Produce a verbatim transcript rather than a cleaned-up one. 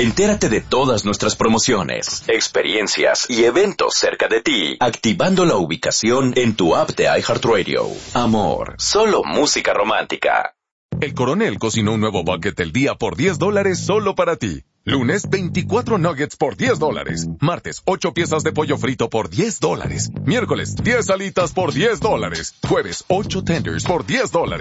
Entérate de todas nuestras promociones, experiencias y eventos cerca de ti, activando la ubicación en tu app de iHeartRadio. Amor, solo música romántica. El Coronel cocinó un nuevo bucket del día por diez dólares solo para ti. Lunes, veinticuatro nuggets por diez dólares. Martes, ocho piezas de pollo frito por diez dólares. Miércoles, diez alitas por diez dólares. Jueves, ocho tenders por diez dólares.